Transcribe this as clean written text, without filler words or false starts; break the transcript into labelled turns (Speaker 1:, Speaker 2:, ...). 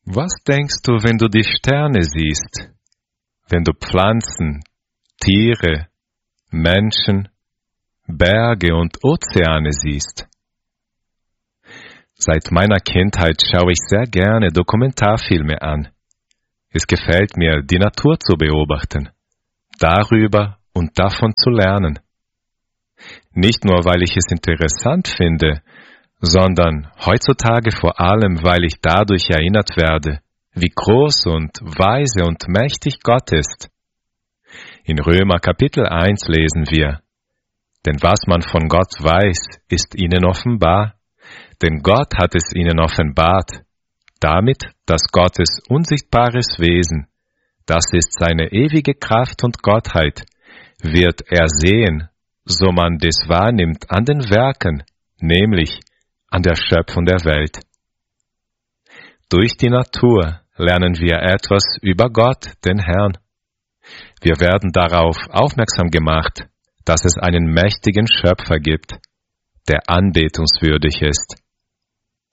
Speaker 1: Was denkst du, wenn du die Sterne siehst? Wenn du Pflanzen, Tiere, Menschen, Berge und Ozeane siehst? Seit meiner Kindheit schaue ich sehr gerne Dokumentarfilme an. Es gefällt mir, die Natur zu beobachten, darüber und davon zu lernen. Nicht nur, weil ich es interessant finde, sondern heutzutage vor allem, weil ich dadurch erinnert werde, wie groß und weise und mächtig Gott ist. In Römer Kapitel 1 lesen wir: Denn was man von Gott weiß, ist ihnen offenbar, denn Gott hat es ihnen offenbart, damit, dass Gottes unsichtbares Wesen, das ist seine ewige Kraft und Gottheit, wird ersehen, so man des wahrnimmt an den Werken, nämlich an der Schöpfung der Welt. Durch die Natur lernen wir etwas über Gott, den Herrn. Wir werden darauf aufmerksam gemacht, dass es einen mächtigen Schöpfer gibt, der anbetungswürdig ist.